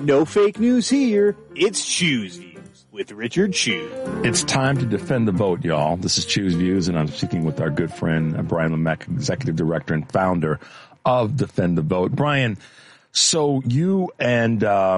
No fake news here. It's Choose Views with Richard Chew. It's time to defend the vote, y'all. This is Choose Views, and I'm speaking with our good friend, Brian LeMec, Executive Director and founder of Defend the Vote. Brian, so you and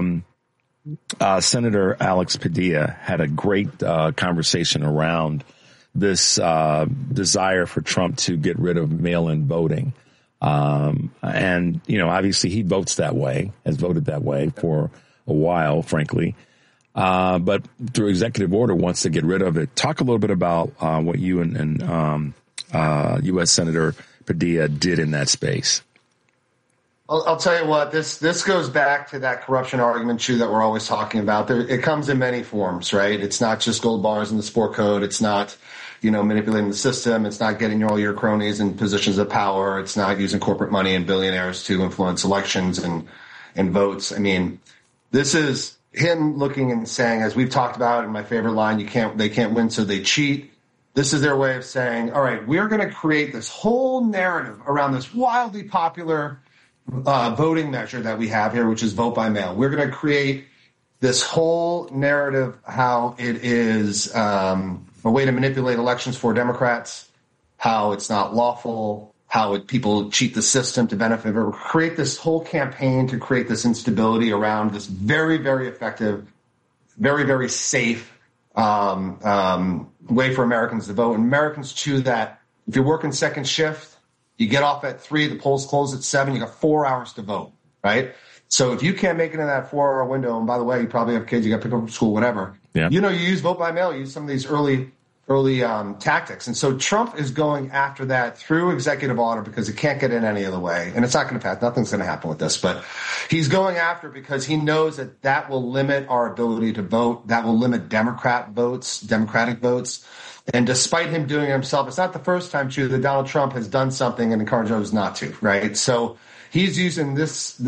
Senator Alex Padilla had a great conversation around this desire for Trump to get rid of mail-in voting. And, you know, obviously he votes that way, has voted that way for a while, frankly. But through executive order wants to get rid of it. Talk a little bit about what you and U.S. Senator Padilla did in that space. I'll tell you what, this goes back to that corruption argument, too, that we're always talking about. It comes in many forms, right? It's not just gold bars in the sport code. It's not, you know, manipulating the system. It's not getting all your cronies in positions of power. It's not using corporate money and billionaires to influence elections and votes. I mean, this is him looking and saying, as we've talked about in my favorite line, they can't win, so they cheat. This is their way of saying, all right, we're going to create this whole narrative around this wildly popular voting measure that we have here, which is vote by mail. We're going to create this whole narrative how it is a way to manipulate elections for Democrats, how it's not lawful, how people cheat the system to benefit. Or create this whole campaign to create this instability around this very, very effective, very, very safe way for Americans to vote. And Americans choose that if you're working second shift, you get off at 3, the polls close at 7, you got 4 hours to vote, right? So if you can't make it in that 4-hour window, and by the way, you probably have kids, you got to pick up from school, whatever. Yeah. You know, you use vote by mail, you use some of these early tactics. And so Trump is going after that through executive order because it can't get in any other way. And it's not going to pass. Nothing's going to happen with this. But he's going after it because he knows that will limit our ability to vote. That will limit Democratic votes. And despite him doing it himself, it's not the first time, too, that Donald Trump has done something and encouraged others not to, right? So he's using this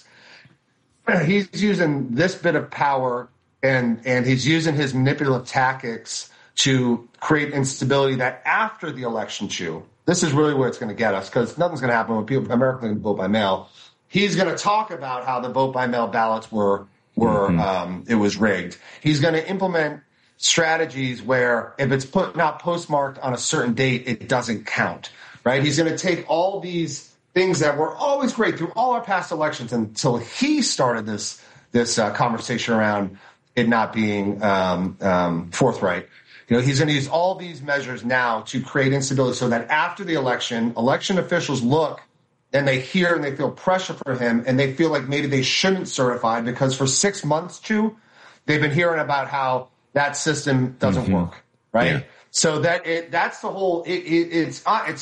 bit of power and he's using his manipulative tactics to create instability that after the election, this is really where it's going to get us because nothing's going to happen when Americans vote by mail. He's going to talk about how the vote by mail ballots were it was rigged. He's going to implement strategies where if it's not postmarked on a certain date, it doesn't count, right? He's going to take all these things that were always great through all our past elections until he started this conversation around it not being forthright. You know, he's going to use all these measures now to create instability so that after the election officials look and they hear and they feel pressure for him and they feel like maybe they shouldn't certify because for 6 months, they've been hearing about how that system doesn't work, right? Yeah. So that's the whole. It's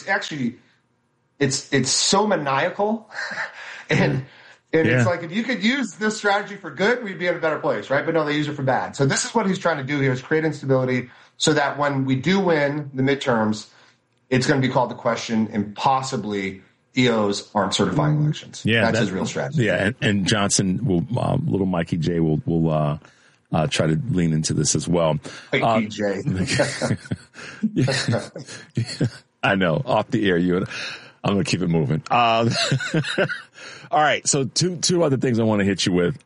so maniacal, and it's like if you could use this strategy for good, we'd be in a better place, right? But no, they use it for bad. So this is what he's trying to do here: is create instability so that when we do win the midterms, it's going to be called the question, and possibly EOs aren't certifying elections. Yeah, that's his real strategy. Yeah, and Johnson will, little Mikey J will try to lean into this as well. Mikey J. I know, off the air. I'm going to keep it moving. All right. So two other things I want to hit you with.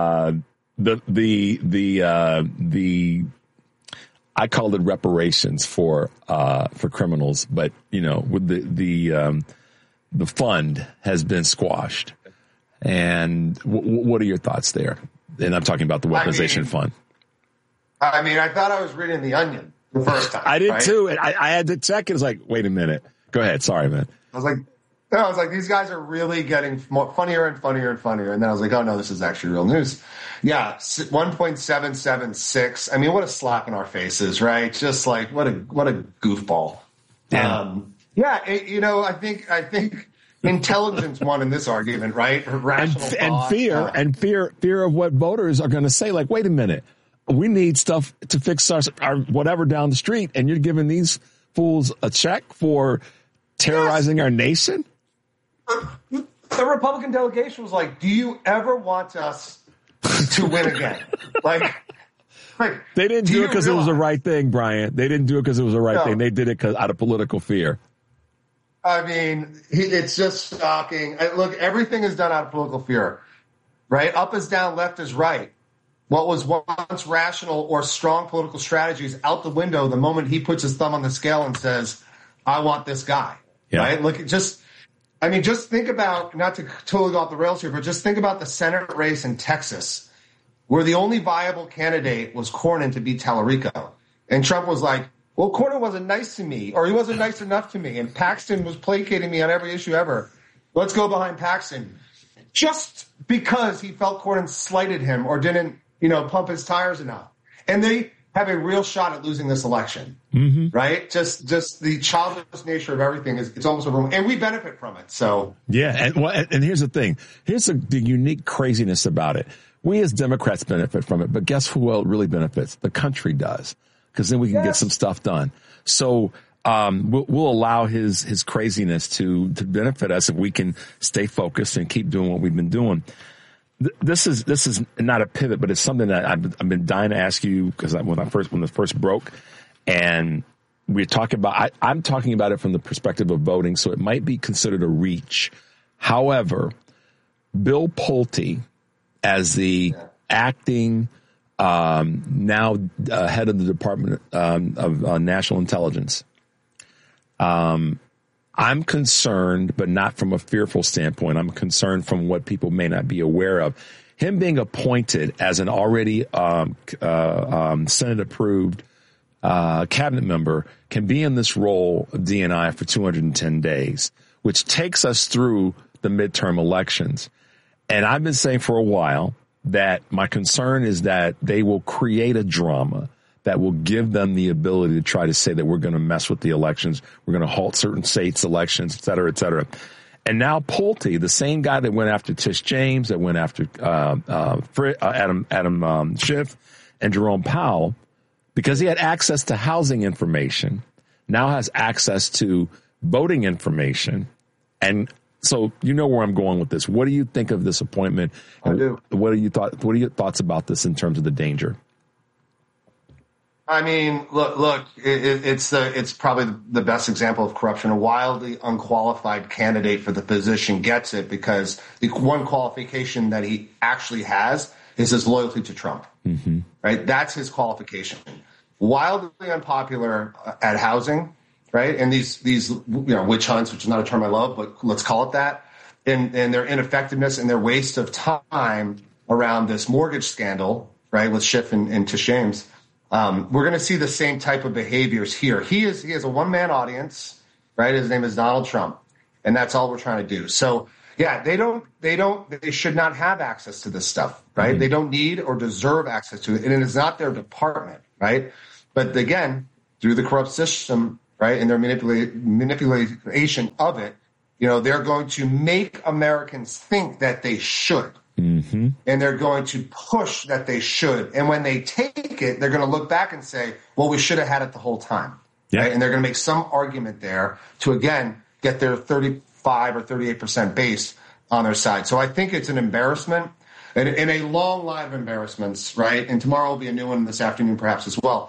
The I called it reparations for criminals, but you know, with the fund has been squashed. And what are your thoughts there? And I'm talking about the weaponization fund. I mean, I thought I was reading The Onion the first time. I did too. And I had to check. It was like, wait a minute. Go ahead. Sorry, man. I was like, these guys are really getting funnier and funnier and funnier. And then I was like, oh no, this is actually real news. Yeah. 1.776. I mean, what a slap in our faces, right? Just like, what a goofball. Yeah. I think intelligence won in this argument, right? And fear of what voters are going to say. Like, wait a minute, we need stuff to fix our whatever down the street, and you're giving these fools a check for terrorizing our nation? The Republican delegation was like, "Do you ever want us to win again?" Like they didn't do it because it was the right thing, Brian. They didn't do it because it was the right thing. They did it out of political fear. I mean, it's just shocking. Look, everything is done out of political fear. right? Up is down, left is right. What was once rational or strong political strategies out the window the moment he puts his thumb on the scale and says, I want this guy, right? Look, just think about, not to totally go off the rails here, but just think about the Senate race in Texas, where the only viable candidate was Cornyn to beat Tallarico. And Trump was like, well, Cornyn wasn't nice to me, or he wasn't nice enough to me, and Paxton was placating me on every issue ever. Let's go behind Paxton. Just because he felt Cornyn slighted him or didn't, pump his tires enough. And they have a real shot at losing this election, right? Just the childish nature of everything it's almost overwhelming, and we benefit from it. So yeah, and here's the thing. Here's the unique craziness about it. We as Democrats benefit from it, but guess who really benefits? The country does, because then we can get some stuff done. So we'll allow his craziness to benefit us if we can stay focused and keep doing what we've been doing. This is not a pivot, but it's something that I've been dying to ask you, because when it first broke, and we're talking about, I'm talking about it from the perspective of voting, so it might be considered a reach. However, Bill Pulte, as the acting now head of the Department of National Intelligence, I'm concerned, but not from a fearful standpoint. I'm concerned from what people may not be aware of. Him being appointed as an already Senate-approved cabinet member can be in this role of DNI for 210 days, which takes us through the midterm elections. And I've been saying for a while that my concern is that they will create a drama that will give them the ability to try to say that we're going to mess with the elections, we're going to halt certain states' elections, et cetera, et cetera. And now Pulte, the same guy that went after Tish James, that went after Adam Schiff and Jerome Powell, because he had access to housing information, now has access to voting information. And so you know where I'm going with this. What do you think of this appointment? I do. What are your thoughts about this in terms of the danger? I mean, look, it's probably the best example of corruption. A wildly unqualified candidate for the position gets it because the one qualification that he actually has is his loyalty to Trump, right? That's his qualification. Wildly unpopular at housing, right? And these witch hunts, which is not a term I love, but let's call it that, and their ineffectiveness and their waste of time around this mortgage scandal, right, with Schiff and Tish James. We're going to see the same type of behaviors here. He has a one-man audience, right? His name is Donald Trump, and that's all we're trying to do. So, yeah, they should not have access to this stuff, right? They don't need or deserve access to it, and it is not their department, right? But again, through the corrupt system, right, and their manipulation of it, they're going to make Americans think that they should. And they're going to push that they should. And when they take it, they're going to look back and say, well, we should have had it the whole time. Yeah. Right? And they're going to make some argument there to, again, get their 35 or 38% base on their side. So I think it's an embarrassment and a long line of embarrassments, right? And tomorrow will be a new one this afternoon perhaps as well.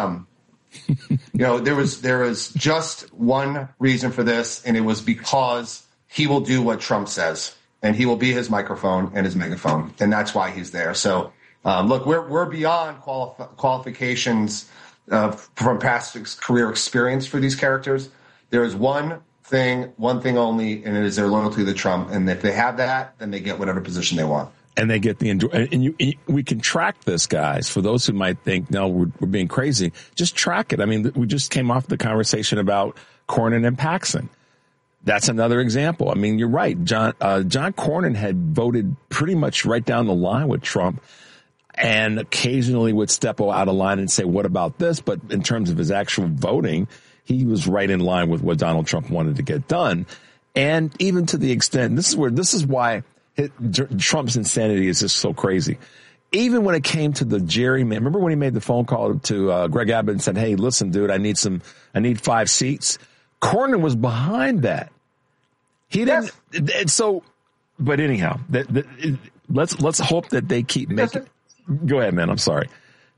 There was just one reason for this, and it was because he will do what Trump says. And he will be his microphone and his megaphone, and that's why he's there. So, look, we're beyond qualifications from past career experience for these characters. There is one thing only, and it is their loyalty to Trump. And if they have that, then they get whatever position they want. And they get we can track this, guys. For those who might think, no, we're being crazy, just track it. I mean, we just came off the conversation about Cornyn and Paxton. That's another example. I mean, you're right. John Cornyn had voted pretty much right down the line with Trump and occasionally would step out of line and say, what about this? But in terms of his actual voting, he was right in line with what Donald Trump wanted to get done. And even to the extent, this is why Trump's insanity is just so crazy. Even when it came to the gerrymandering, remember when he made the phone call to Greg Abbott and said, hey, listen, dude, I need 5 seats. Cornyn was behind that. He didn't. Yes. So, but anyhow, let's hope that they keep making. Go ahead, man. I'm sorry.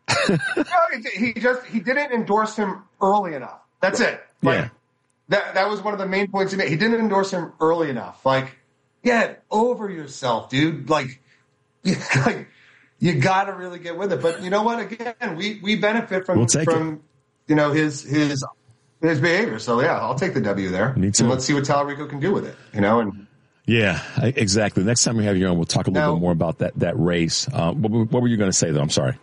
He didn't endorse him early enough. That's it. That was one of the main points he made. He didn't endorse him early enough. Like, get over yourself, dude. Like, like, you got to really get with it. But you know what? Again, we benefit from his behavior. So yeah, I'll take the W there. Me too. And let's see what Talarico can do with it. And yeah, exactly. Next time we have you on, we'll talk a little bit more about that race. What were you going to say though? I'm sorry.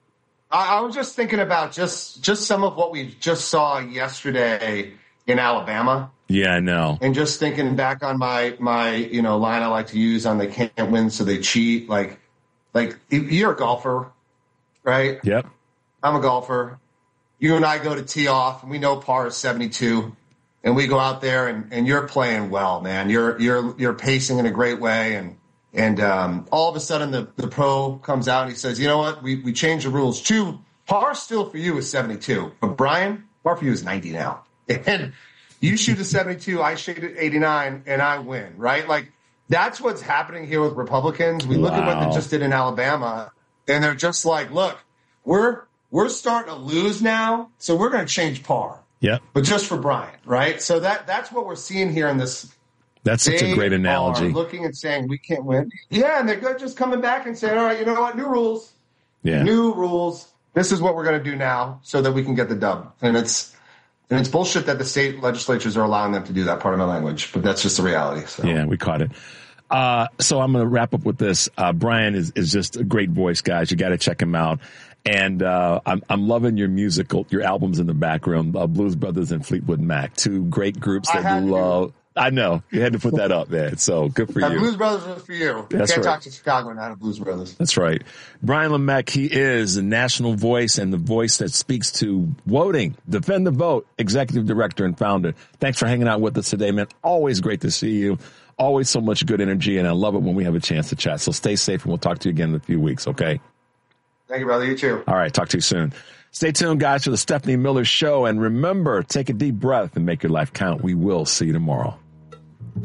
I was just thinking about just some of what we just saw yesterday in Alabama. Yeah, I know. And just thinking back on my line I like to use on they can't win so they cheat. Like you're a golfer, right? Yep. I'm a golfer. You and I go to tee off, and we know par is 72, and we go out there, and you're playing well, man. You're pacing in a great way, and all of a sudden the pro comes out and he says, you know what? We changed the rules. Par still for you is 72, but Brian, par for you is 90 now, and you shoot a 72, I shoot at 89, and I win, right? Like that's what's happening here with Republicans. We look at what they just did in Alabama, and they're just like, look, we're starting to lose now, so we're going to change par. Yeah. But just for Brian, right? So that's what we're seeing here in this. That's such a great analogy. Looking and saying we can't win. Yeah, and they're just coming back and saying, all right, you know what? New rules. Yeah. New rules. This is what we're going to do now so that we can get the dub. And it's bullshit that the state legislatures are allowing them to do that, part of my language. But that's just the reality. So. Yeah, we caught it. So I'm going to wrap up with this. Brian is just a great voice, guys. You got to check him out. And I'm loving your albums in the background, Blues Brothers and Fleetwood Mac, two great groups that we love. I know. You had to put that up, man. So good for you. Blues Brothers was for you. You can't talk to Chicago and not have Blues Brothers. That's right. Brian LeMec, he is a national voice and the voice that speaks to voting. Defend the Vote, executive director and founder. Thanks for hanging out with us today, man. Always great to see you. Always so much good energy, and I love it when we have a chance to chat. So stay safe, and we'll talk to you again in a few weeks, okay? Thank you, brother. You too. All right. Talk to you soon. Stay tuned, guys, for the Stephanie Miller Show. And remember, take a deep breath and make your life count. We will see you tomorrow.